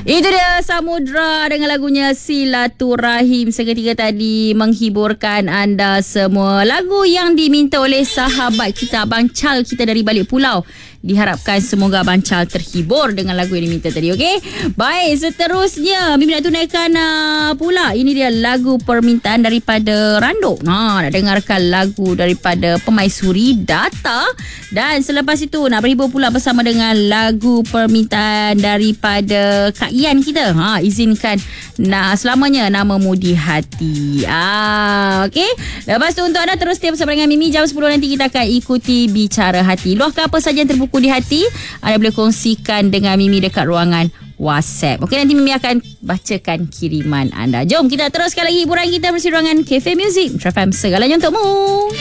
Itu dia Samudra dengan lagunya Silaturahim. Seketika tadi menghiburkan anda semua. Lagu yang diminta oleh sahabat kita, Abang Chal kita dari balik pulau. Diharapkan semoga Abang Chal terhibur dengan lagu yang diminta tadi, okey? Baik, seterusnya Mimi nak tunaikan pula. Ini dia lagu permintaan daripada Rando. Nak dengarkan lagu daripada Pemaisuri Data. Dan selepas itu nak berhibur pula bersama dengan lagu permintaan daripada Kak Ian kita. Izinkan selamanya namamu di hati. Okey. Lepas tu untuk anda terus setia bersama dengan Mimi. Jam 10 nanti kita akan ikuti Bicara Hati. Luahkan apa saja yang terbuku di hati, anda boleh kongsikan dengan Mimi dekat ruangan WhatsApp. Okey, nanti Mimi akan bacakan kiriman anda. Jom kita teruskan lagi hiburan kita bersama ruangan Cafe Music. Trafam segalanya untukmu.